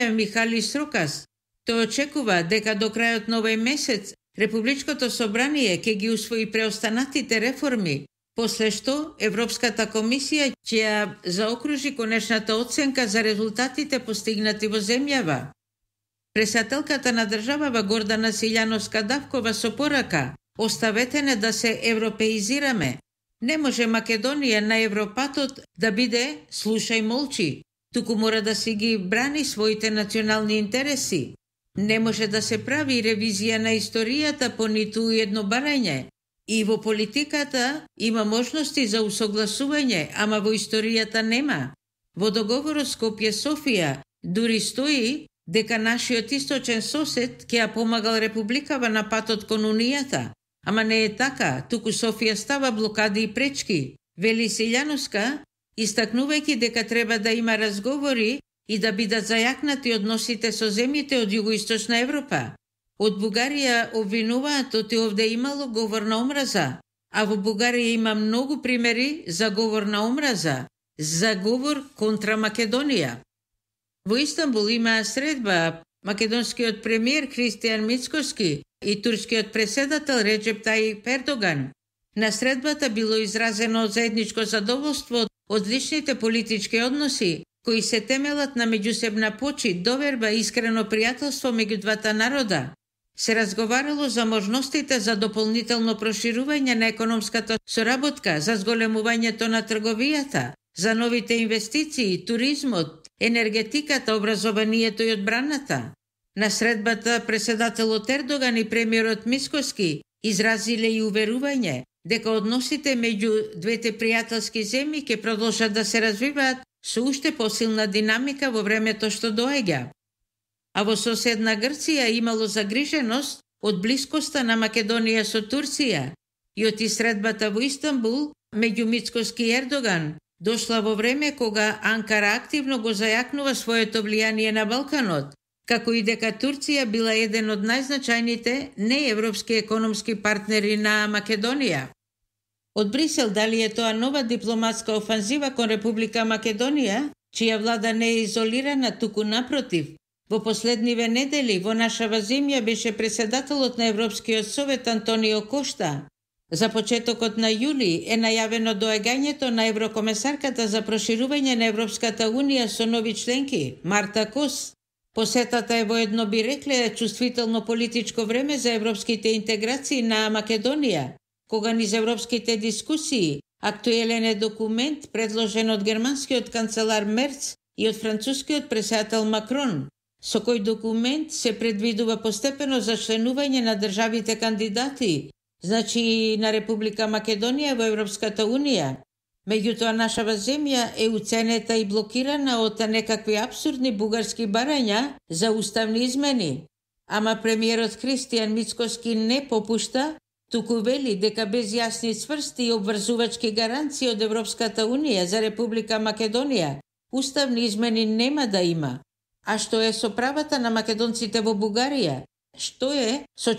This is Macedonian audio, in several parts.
Михали Срокас. Тој очекува дека до крајот на овој месец Републичкото собрание ќе ги усвои преостанатите реформи, после што Европската комисија ќе ја заокружи конечната оценка за резултатите постигнати во земјава. Председателката на државава Гордана Силјановска-Давкова со порака: оставете не да се европеизираме. Не може Македонија на европатот да биде слушај молчи, туку мора да си ги брани своите национални интереси. Не може да се прави ревизија на историјата по ниту едно барање. И во политиката има можности за усогласување, ама во историјата нема. Во договорот Скопје-Софија дури стои дека нашиот источен сосед ќе ја помагал Републикава на патот кон Унијата. Ама не е така, туку Софија става блокади и пречки. Вели Силјановска, истакнувајќи дека треба да има разговори и да бидат зајакнати односите со земјите од Југоисточна Европа. Од Бугарија обвинуваат оти овде имало говор на омраза, а во Бугарија има многу примери за говор на омраза, за говор контра Македонија. Во Истанбул има средба македонскиот премиер Христијан Мицкоски и турскиот преседател Реджеп Тајип Ердоган. На средбата било изразено заедничко задоволство од личните политички односи, кои се темелат на меѓусебна почит, доверба и искрено пријателство меѓу двата народа. Се разговарало за можностите за дополнително проширување на економската соработка, за зголемувањето на трговијата, за новите инвестиции, туризмот, енергетиката, образованието и одбраната. На средбата преседателот Ердоган и премиерот Мицкоски изразиле и уверување дека односите меѓу двете пријателски земји ќе продолжат да се развиваат со уште посилна динамика во времето што доаѓа. А во соседна Грција имало загриженост од блискоста на Македонија со Турција и од средбата во Истанбул меѓу Мицкоски и Ердоган дошла во време кога Анкара активно го зајакнува своето влијание на Балканот, како и дека Турција била еден од најзначајните неевропски економски партнери на Македонија. Од Брисел дали е тоа нова дипломатска офанзива кон Република Македонија, чија влада не е изолирана, туку напротив. Во последниве недели во нашава земја беше преседателот на Европскиот совет Антонио Кошта. За почетокот на јули е најавено доаѓањето на еврокомесарката за проширување на Европската унија со нови членки, Марта Кос. Посетата е во едно, би рекле, чувствително политичко време за европските интеграции на Македонија, кога низ европските дискусии актуелен е документ предложен од германскиот канцелар Мерц и од францускиот преседател Макрон, со кој документ се предвидува постепено зачленување на државите кандидати, значи на Република Македонија во Европската унија. Меѓутоа нашава земја е уценета и блокирана од некакви абсурдни бугарски барања за уставни измени. Ама премиерот Христијан Мицкоски не попушта, туку вели дека без јасни, цврсти и обврзувачки гаранции од Европската унија за Република Македонија уставни измени нема да има. А што е со правата на македонците во Бугарија? Што е со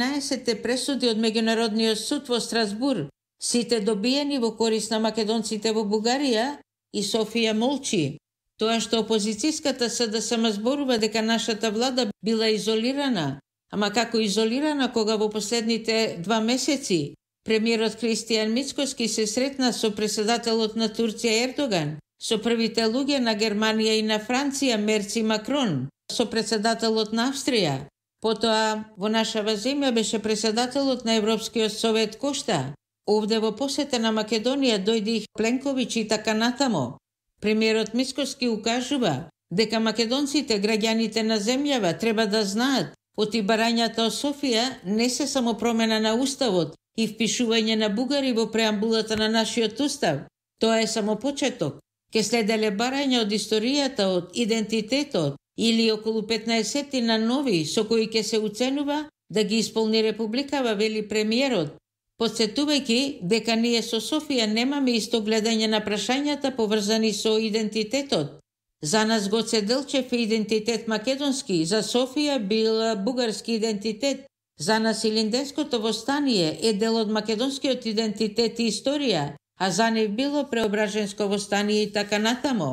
14 пресуди од Меѓународниот суд во Страсбур, сите добиени во корис на македонците во Бугарија, и Софија молчи? Тоа што опозицијската СДСМ зборува дека нашата влада била изолирана, ама како изолирана кога во последните 2 месеци премиерот Христијан Мицкоски се сретна со преседателот на Турција Ердоган, со првите луѓе на Германија и на Франција Мерц и Макрон, со председателот на Австрија. Потоа во нашава земја беше председателот на Европскиот совет Кошта. Овде во посета на Македонија дојде Пленковиќ и така натамо. Премиерот Мицкоски укажува дека македонците, граѓаните на земјава, треба да знаат оти барањата од Софија не се само промена на уставот и впишување на бугари во преамбулата на нашиот устав. Тоа е само почеток. Ке следеле барања од историјата, од идентитетот или околу 15 на нови со кои ќе се уценува да ги исполни Републикава, вели премиерот, подсетувајќи дека ние со Софија немаме исто гледање на прашањата поврзани со идентитетот. За нас Гоце Делчев е идентитет македонски, за Софија бил бугарски идентитет. За нас Илинденското востание е дел од македонскиот идентитет и историја, а за нив било Преображенско востание и така натамо.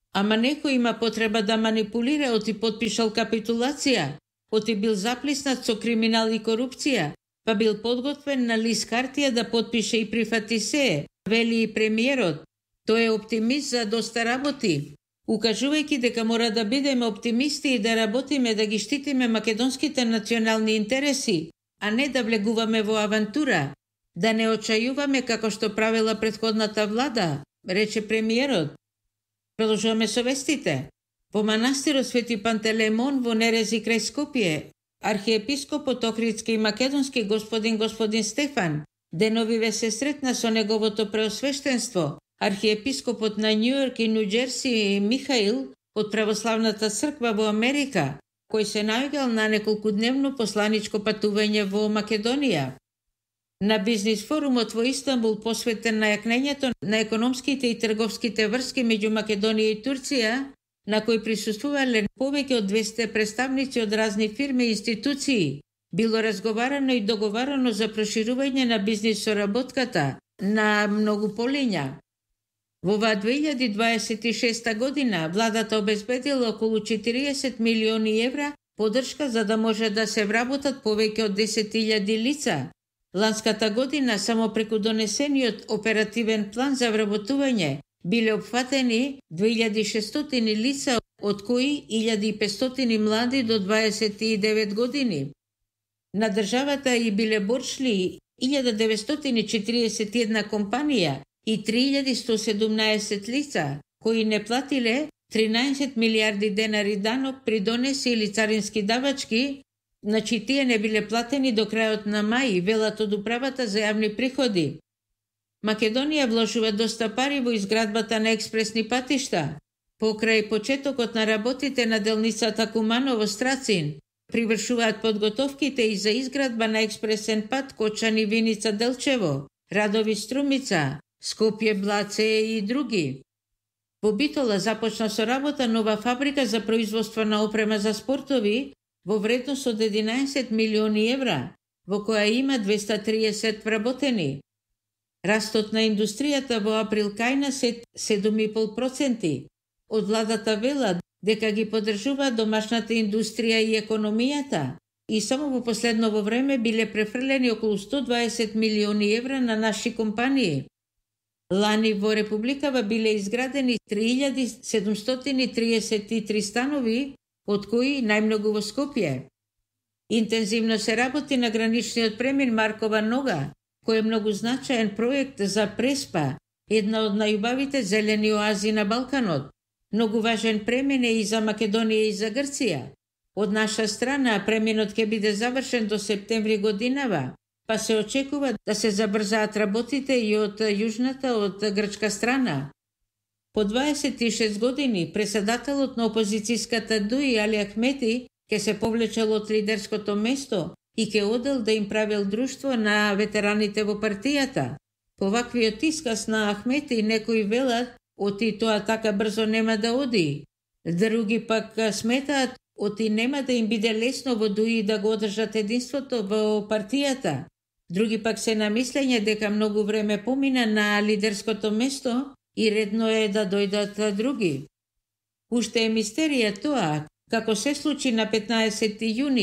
Ама некој има потреба да манипулира, оти подпишал капитулација, оти бил заплиснат со криминал и корупција, па бил подготвен на лист хартија да подпише и прифати се, вели и премиерот. Тој е оптимист за доста работи, укажувајќи дека мора да бидеме оптимисти и да работиме да ги штитиме македонските национални интереси, а не да влегуваме во авантура, да не очајуваме како што правила претходната влада, рече премиерот. Продолжуваме со вестите. Во манастирот Свети Пантелеймон во Нерези крај Скопје, архиепископот Охридски и македонски господин Стефан деновиве се сретна со неговото преосвештенство, архиепископот на Њујорк и Њуџерси Михаил од православната црква во Америка, кој се наоѓал на неколкудневно посланичко патување во Македонија. На бизнис форумот во Истанбул, посветен на јакнењето на економските и трговските врски меѓу Македонија и Турција, на кој присуствувале повеќе од 200 представници од разни фирми и институции, било разговарано и договарано за проширување на бизнис соработката на многу полиња. Во оваа 2026 година владата обезбедила околу 40 милиони евра поддршка за да може да се вработат повеќе од 10.000 лица. Ланската година само преку донесениот оперативен план за вработување биле опфатени 2600 лица, од кои 1500 млади до 29 години. На државата и биле борчли 1941 компанија и 3117 лица, кои не платиле 13 милиарди денари данок, придонеси или царински давачки, значи тие не биле платени до крајот на мај, велат од управата за јавни приходи. Македонија вложува доста пари во изградбата на експресни патишта. Покрај почетокот на работите на делницата Куманово-Страцин, привршуваат подготовките и за изградба на експресен пат Кочани-Виница-Делчево, Радови-Струмица, Скопје-Блаце и други. Во Битола започна со работа нова фабрика за производство на опрема за спортови во вредност од 11 милиони евра, во која има 230 вработени. Растот на индустријата во април кајна се 7,5%. Од владата велат дека ги поддржува домашната индустрија и економијата и само во последново време биле префрлени околу 120 милиони евра на наши компании. Лани во Републикава биле изградени 3733 станови, од кои најмногу во Скопје. Интензивно се работи на граничниот премин Маркова нога, кој е многу значаен проект за Преспа, една од најубавите зелени оази на Балканот. Многу важен премин е и за Македонија и за Грција. Од наша страна преминот ќе биде завршен до септември годинава, па се очекува да се забрзаат работите и од јужната, од грчка страна. По 26 години председателот на опозицијската ДУИ Али Ахмети ќе се повлечел од лидерското место и ќе одел да им правил друштво на ветераните во партијата. По ваквиот исказ на Ахмети некои велат оти тоа така брзо нема да оди. Други пак сметаат оти нема да им биде лесно во ДУИ да го одржат единството во партијата. Други пак се на мислење дека многу време помина на лидерското место и редно е да дојдат други. Уште е мистерија тоа како се случи на 15 јуни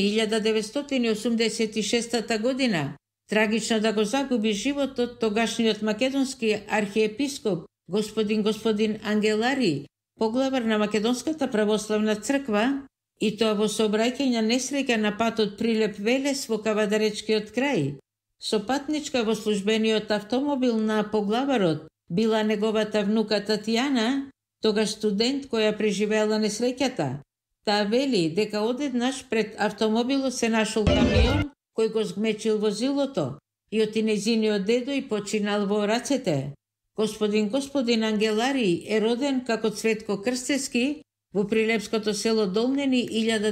1986 година, трагично да го загуби животот тогашниот македонски архиепископ господин Ангелари, поглавар на Македонската православна црква, и тоа во сообраќајна несреќа на патот Прилеп-Велес во Кавадаречкиот крај. Со патничка во службениот автомобил на поглаварот била неговата внука Татјана, тогаш студент која преживеала несреќата. Таа вели дека одеднаш пред автомобилот се нашол камион кој го згмечил возилото и оти нејзиниот дедо и починал во рацете. Господин Ангелари е роден како Цветко Крстевски во прилепското село Долнени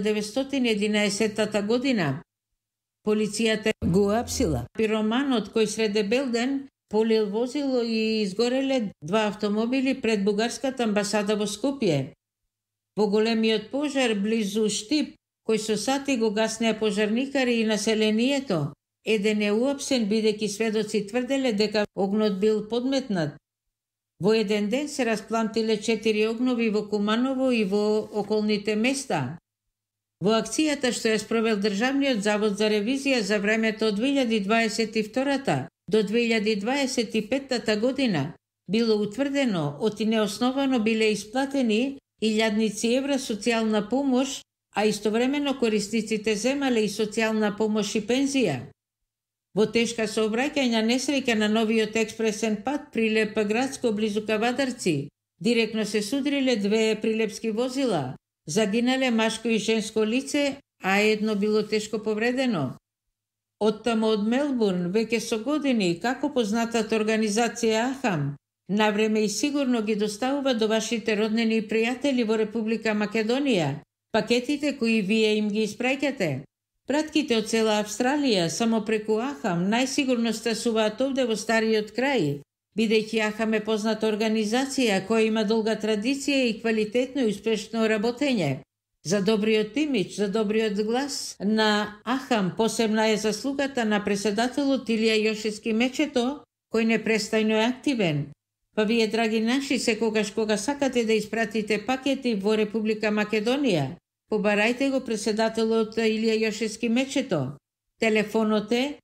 1911 година. Полицијата го апсила. Пироманот кој среде Белден полил возило и изгореле 2 автомобили пред бугарската амбасада во Скопје. Во големиот пожар близу Штип, кој со сати го гаснеа пожарникари и населението, еден е уапсен бидејќи сведоци тврделе дека огнот бил подметнат. Во еден ден се расплантиле 4 огнови во Куманово и во околните места. Во акцијата што ја спровел Државниот завод за ревизија за времето од 2022 до 2025 година било утврдено оти неосновано биле исплатени илјадници евра социјална помош, а истовремено корисниците земале и социјална помош и пензија. Во тешка сообраќајна несреќа на новиот експресен пат Прилеп-Градско близу Кавадарци, директно се судриле 2 прилепски возила. Загинале машко и женско лице, а едно било тешко повредено. Оттамо од Мелбурн, веќе со години, како познатата организација АХАМ, навреме и сигурно ги доставува до вашите роднини и пријатели во Република Македонија пакетите кои вие им ги испраќате. Пратките од цела Австралија само преку АХАМ најсигурно стасуваат овде во стариот крај, бидејќи АХАМ е позната организација која има долга традиција и квалитетно и успешно работење. За добриот имидж, за добриот глас на АХАМ посебна е заслугата на преседателот Илија Јошевски Мечето, кој непрестајно е активен. Па вие, драги наши, секогаш кога сакате да испратите пакети во Република Македонија, побарајте го преседателот Илија Јошевски Мечето. Телефонот е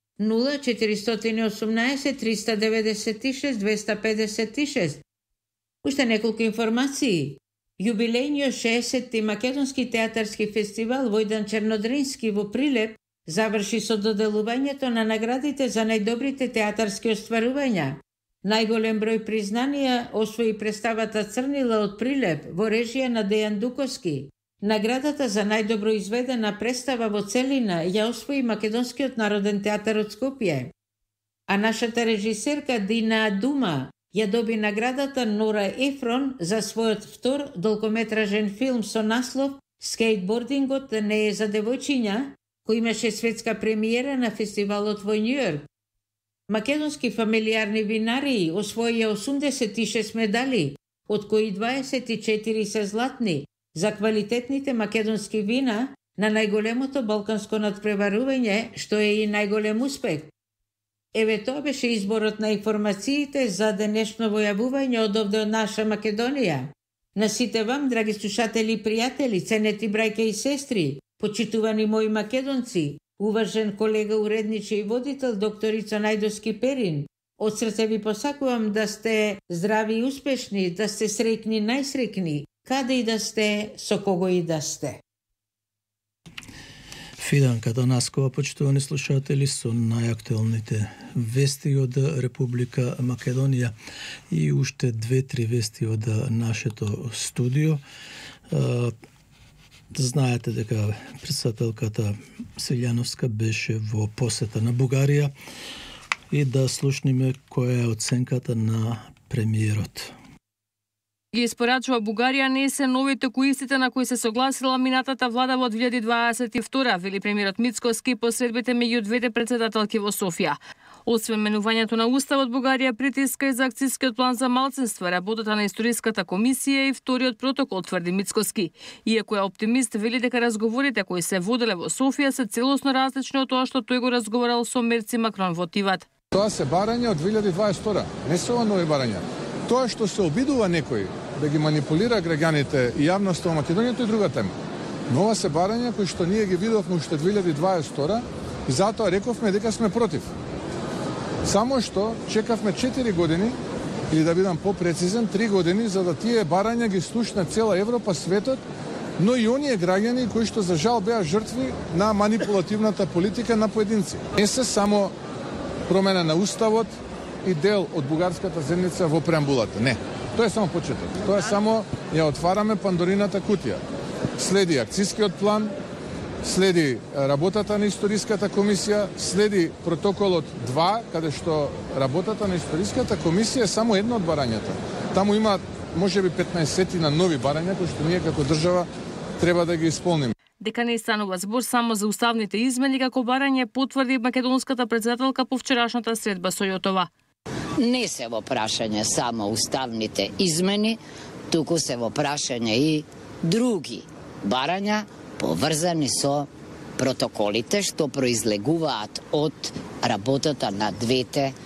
0418 396 256. Уште неколку информации. Јубилејниот 60-ти Македонски театарски фестивал Војдан Чернодрински во Прилеп заврши со доделувањето на наградите за најдобрите театарски остварувања. Најголем број признанија освои представата Црнила од Прилеп во режија на Дејан Дуковски. Наградата за најдобро изведена представа во целина ја освои Македонскиот народен театар од Скопје. А нашата режисерка Дина Дума ја доби наградата Нора Ефрон за својот втор долгометражен филм со наслов «Скейтбордингот не е за девојчиња», кој имаше светска премиера на фестивалот во Њујорк. Македонски фамилиарни винарии освоија 86 медали, од кои 24 се златни, за квалитетните македонски вина на најголемото балканско надпреварување, што е и најголем успех. Еве тоа беше изборот на информациите за денешно војавување од овде од наша Македонија. На сите вам, драги слушатели и пријатели, ценети брајке и сестри, почитувани мои македонци, уважен колега уредниче и водител докторица Најдовски Перин, од срце ви посакувам да сте здрави и успешни, да сте среќни, најсреќни, каде и да сте, со кого и да сте. Фиданка Танаскова, почитувани слушатели, со најактуелните вести од Република Македонија и уште 2-3 вести од нашето студио. Знаете дека председателката Селјановска беше во посета на Бугарија и да слушниме која е оценката на премиерот. Ги испорачува Бугарија не се новите коистите на кои се согласила минатата влада во 2022, вели премиерот Мицкоски по средбите меѓу двете председателки во Софија. Освен менувањето на уставот, Бугарија притиска и за акцијскиот план за малцинства, работата на историската комисија и вториот протокол, тврди Мицкоски. Иако е оптимист, вели дека разговорите кои се воделе во Софија се целосно различни од тоа што тој го разговарал со Мерци Макрон во Тиват. Тоа се барања од 2022, не се ова нови барања. Тоа што се обидува некој да ги манипулира граѓаните и јавноста во Македонија, тоа е друга тема. Но ова се барања кои што ние ги видовме уште 2022 и затоа рековме дека сме против. Само што чекавме 4 години, или да бидам попрецизен, 3 години, за да тие барања ги слушна цела Европа, светот, но и оние граѓани кои што за жал беа жртви на манипулативната политика на поединци. Не се само промена на уставот и дел од бугарската земјица во преамбулата. Не. Тоа е само почеток. Тоа е само ја отвараме Пандорината кутија. Следи акцијскиот план, следи работата на историската комисија, следи протоколот 2, каде што работата на историската комисија е само едно од барањата. Таму има можеби 15 на нови барања кои што ние како држава треба да ги исполниме. Дека не станува збор само за уставните измени како барање, потврди македонската председателка по вчерашната средба со Јотова. Не се во прашање само уставните измени, туку се во прашање и други барања поврзани со протоколите што произлегуваат од работата на двете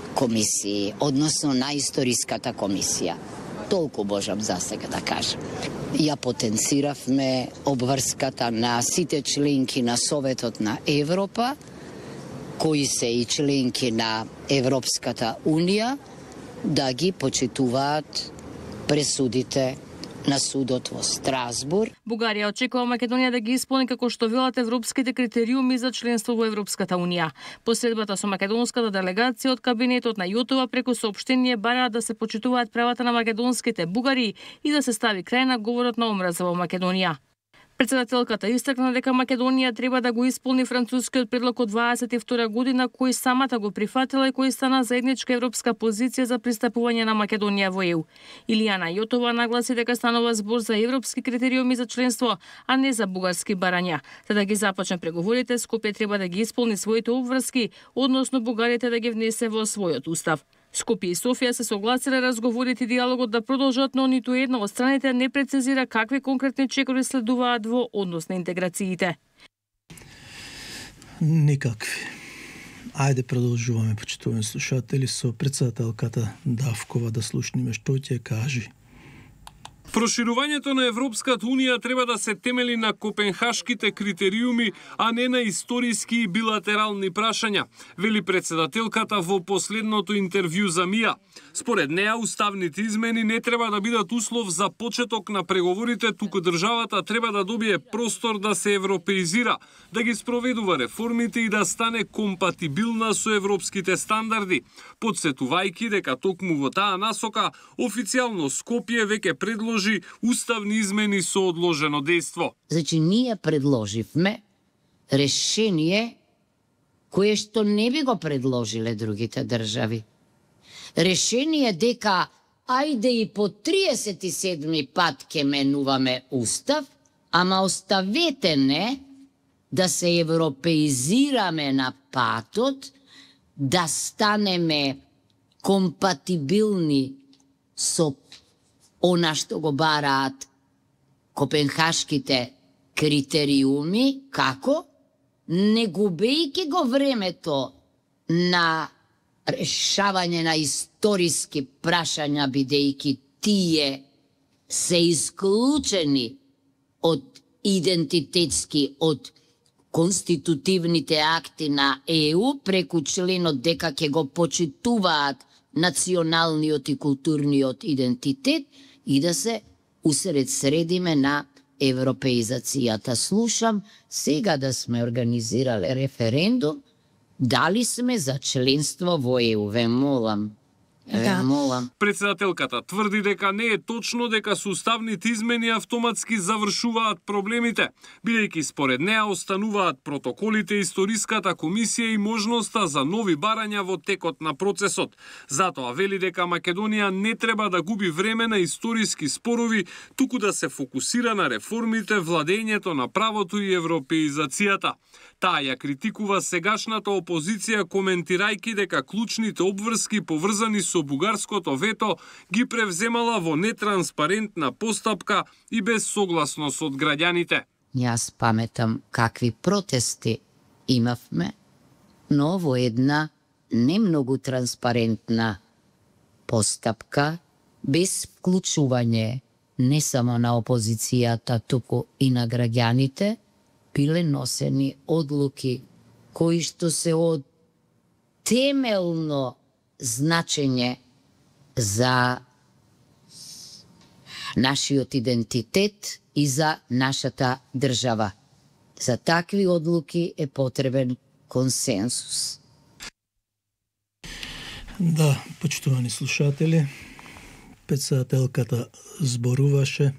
комисии, односно на Историската комисија. Толку можам за сега да кажам. Ја потенциравме обврската на сите членки на Советот на Европа, кои се и членки на Европската Унија, да ги почитуваат пресудите на судот во Страсбур. Бугарија очекува Македонија да ги исполни како што велат европските критериуми за членство во Европската Унија. Посредбата со македонската делегација од кабинетот на Јотова преку соопштение бараат да се почитуваат правата на македонските бугари и да се стави крај на говорот на омраза во Македонија. Председателката истакна дека Македонија треба да го исполни францускиот предлог од 22 година, кој самата го прифатила и кој стана заедничка европска позиција за пристапување на Македонија во ЕУ. Илијана Јотова нагласи дека станува збор за европски критериуми за членство, а не за бугарски барања. За да ги започне преговорите, Скопје треба да ги исполни своите обврски, односно бугарите да ги внесе во својот устав. Скопје и Софија се согласиле разговорите и диалогот да продолжат, но ниту една од страните не прецизира какви конкретни чекори следуваат во однос на интеграциите. Никакви. Ајде продолжуваме, почитувани слушатели, со председателката Давкова да слушниме што ќе кажи. Проширувањето на Европската Унија треба да се темели на копенхашките критериуми, а не на историски и билатерални прашања, вели председателката во последното интервју за МИА. Според неа, уставните измени не треба да бидат услов за почеток на преговорите, туку државата треба да добие простор да се европеизира, да ги спроведува реформите и да стане компатибилна со европските стандарди, подсетувајќи дека токму во таа насока официјално Скопје веќе предложи уставни измени со одложено дејство. Значи, ние предложивме решение кое што не би го предложиле другите држави. Решение дека ајде и по 37 пат ке менуваме устав, ама оставете не да се европеизираме на патот, да станеме компатибилни со она што го бараат копенхашките критериуми, како? Не губејќи го времето на решавање на историски прашања, бидејќи тие се исклучени од идентитетски, од конститутивните акти на ЕУ, преку членот дека ќе го почитуваат националниот и културниот идентитет и да се усред средиме на европеизацијата. Слушам сега да сме организирале референдум, дали сме за членство во ЕУ, ве молам. Председателката тврди дека не е точно дека со уставните измени автоматски завршуваат проблемите, бидејќи според неа остануваат протоколите, Историската комисија и можноста за нови барања во текот на процесот. Затоа вели дека Македонија не треба да губи време на историски спорови, туку да се фокусира на реформите, владењето на правото и европеизацијата. Таа ја критикува сегашната опозиција, коментирајќи дека клучните обврски поврзани со бугарското вето ги превземала во нетранспарентна постапка и без согласност од граѓаните. Јас паметам какви протести имавме, но во една не многу транспарентна постапка, без вклучување не само на опозицијата, туку и на граѓаните, биле носени одлуки кои што се од темелно значење за нашиот идентитет и за нашата држава. За такви одлуки е потребен консенсус. Да, почитувани слушатели, председателката зборуваше,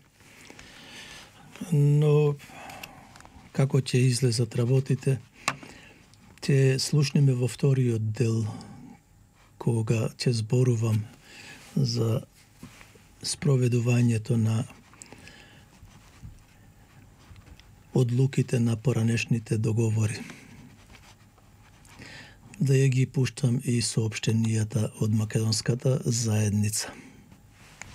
но како ќе излезат работите, ќе слушнеме во вториот дел, кога ќе зборувам за спроведувањето на одлуките на поранешните договори. Да ја ги пуштам и соопштенијата од македонската заедница.